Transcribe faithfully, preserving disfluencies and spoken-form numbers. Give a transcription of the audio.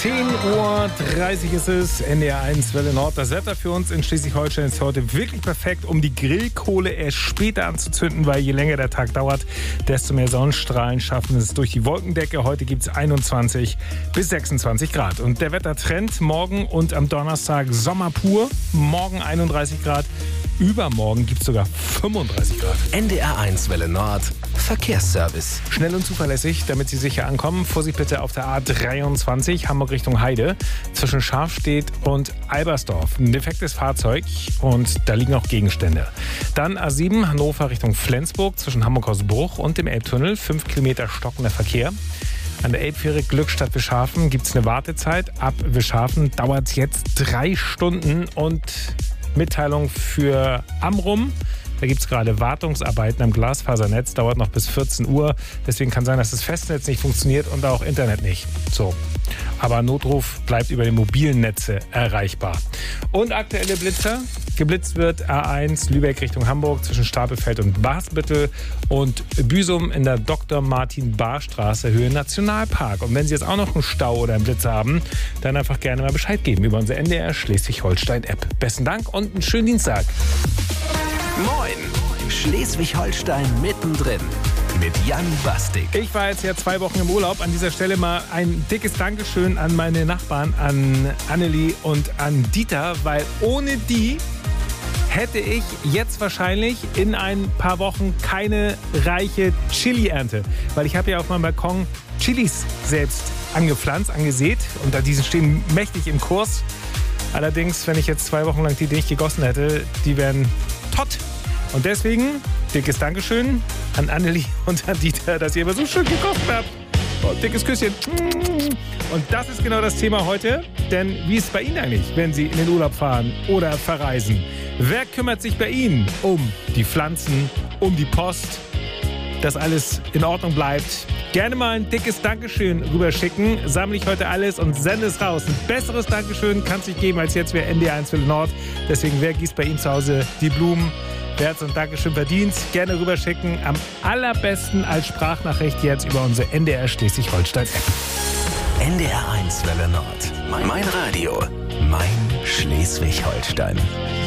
zehn Uhr dreißig ist es, N D R eins Welle Nord. Das Wetter für uns in Schleswig-Holstein ist heute wirklich perfekt, um die Grillkohle erst später anzuzünden, weil je länger der Tag dauert, desto mehr Sonnenstrahlen schaffen es durch die Wolkendecke. Heute gibt es einundzwanzig bis sechsundzwanzig Grad. Und der Wettertrend morgen und am Donnerstag Sommer pur. Morgen einunddreißig Grad. Übermorgen gibt es sogar fünfunddreißig Grad. N D R eins Welle Nord, Verkehrsservice. Schnell und zuverlässig, damit Sie sicher ankommen. Vorsicht bitte auf der A dreiundzwanzig, Hamburg Richtung Heide, zwischen Scharfstedt und Albersdorf. Ein defektes Fahrzeug und da liegen auch Gegenstände. Dann A sieben, Hannover Richtung Flensburg, zwischen Hamburg-Hausbruch und dem Elbtunnel. Fünf Kilometer stockender Verkehr. An der Elbfähre Glückstadt Wischhafen gibt es eine Wartezeit. Ab Wischhafen dauert es jetzt drei Stunden und Mitteilung für Amrum. Da gibt es gerade Wartungsarbeiten am Glasfasernetz, dauert noch bis vierzehn Uhr. Deswegen kann sein, dass das Festnetz nicht funktioniert und auch Internet nicht. So. Aber Notruf bleibt über die mobilen Netze erreichbar. Und aktuelle Blitzer. Geblitzt wird A eins Lübeck Richtung Hamburg zwischen Stapelfeld und Basbüttel und Büsum in der Doktor Martin Bahr Straße Höhe Nationalpark. Und wenn Sie jetzt auch noch einen Stau oder einen Blitzer haben, dann einfach gerne mal Bescheid geben über unsere N D R Schleswig-Holstein-App. Besten Dank und einen schönen Dienstag. Moin, Schleswig-Holstein mittendrin mit Jan Bastik. Ich war jetzt ja zwei Wochen im Urlaub. An dieser Stelle mal ein dickes Dankeschön an meine Nachbarn, an Annelie und an Dieter, weil ohne die hätte ich jetzt wahrscheinlich in ein paar Wochen keine reiche Chili-Ernte. Weil ich habe ja auf meinem Balkon Chilis selbst angepflanzt, angesät. Und die stehen mächtig im Kurs. Allerdings, wenn ich jetzt zwei Wochen lang die nicht gegossen hätte, die wären tot. Und deswegen dickes Dankeschön an Annelie und an Dieter, dass ihr immer so schön gekocht habt. Oh, dickes Küsschen. Und das ist genau das Thema heute. Denn wie ist es bei Ihnen eigentlich, wenn Sie in den Urlaub fahren oder verreisen? Wer kümmert sich bei Ihnen um die Pflanzen, um die Post, dass alles in Ordnung bleibt? Gerne mal ein dickes Dankeschön rüberschicken. Sammle ich heute alles und sende es raus. Ein besseres Dankeschön kann es nicht geben als jetzt für N D R eins Welle Nord. Deswegen, wer gießt bei Ihnen zu Hause die Blumen? Wer hat so ein Dankeschön verdient? Gerne rüberschicken. Am allerbesten als Sprachnachricht jetzt über unsere N D R Schleswig-Holstein-App. N D R eins Welle Nord. Mein Radio. Mein Schleswig-Holstein.